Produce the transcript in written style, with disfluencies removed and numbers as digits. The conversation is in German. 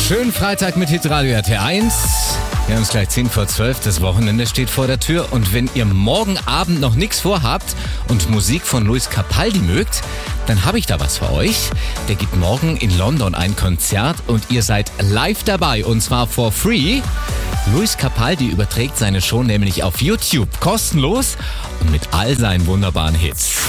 Schönen Freitag mit Hitradio RT1. Wir haben es gleich 10 vor 12. Das Wochenende steht vor der Tür. Und wenn ihr morgen Abend noch nichts vorhabt und Musik von Lewis Capaldi mögt, dann habe ich da was für euch. Der gibt morgen in London ein Konzert und ihr seid live dabei. Und zwar for free. Lewis Capaldi überträgt seine Show nämlich auf YouTube kostenlos und mit all seinen wunderbaren Hits.